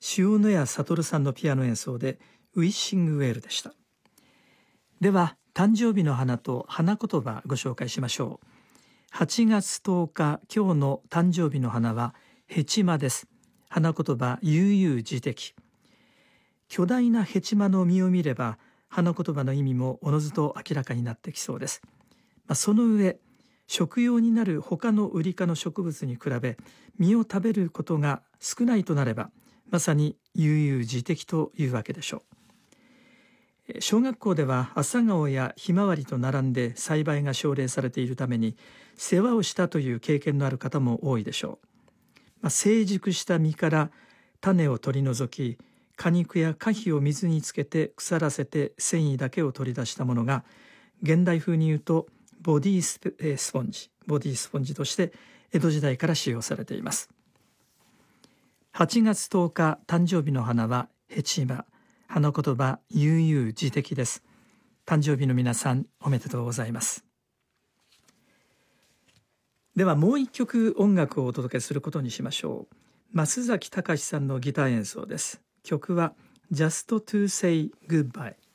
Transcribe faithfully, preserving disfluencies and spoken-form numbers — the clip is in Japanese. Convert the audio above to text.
塩谷悟さんのピアノ演奏でウィッシングウェルでした。では誕生日の花と花言葉ご紹介しましょう。はちがつとおか、今日の誕生日の花はヘチマです。花言葉悠々自適。巨大なヘチマの実を見れば花言葉の意味もおのずと明らかになってきそうです。まあ、その上、食用になる他のウリ科の植物に比べ実を食べることが少ないとなれば、まさに悠々自適というわけでしょう。小学校では朝顔やひまわりと並んで栽培が奨励されているために、世話をしたという経験のある方も多いでしょう。まあ、成熟した実から種を取り除き、果肉や果皮を水につけて腐らせて繊維だけを取り出したものが、現代風に言うとボディースポンジ、ボディースポンジとして江戸時代から使用されています。はちがつとおか、誕生日の花はヘチマ。花言葉悠々自適です。誕生日の皆さん、おめでとうございます。ではもう一曲音楽をお届けすることにしましょう。増崎隆さんのギター演奏です。曲は Just to Say Goodbye。